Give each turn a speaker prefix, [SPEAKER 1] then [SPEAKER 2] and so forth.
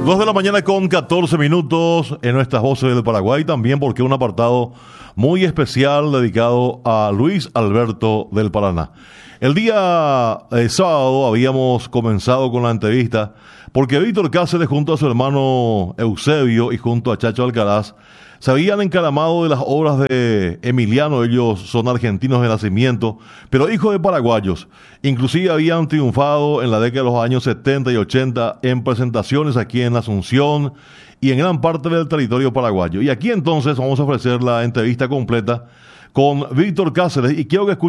[SPEAKER 1] 2 de la mañana con 14 minutos en nuestras voces del Paraguay, también porque un apartado muy especial dedicado a Luis Alberto del Paraná. El día sábado habíamos comenzado con la entrevista porque Víctor Cáceres junto a su hermano Eusebio y junto a Chacho Alcaraz se habían encaramado de las obras de Emiliano. Ellos son argentinos de nacimiento, pero hijos de paraguayos. Inclusive habían triunfado en la década de los años 70 y 80 en presentaciones aquí en Asunción y en gran parte del territorio paraguayo. Y aquí entonces vamos a ofrecer la entrevista completa con Víctor Cáceres y quiero que escuchen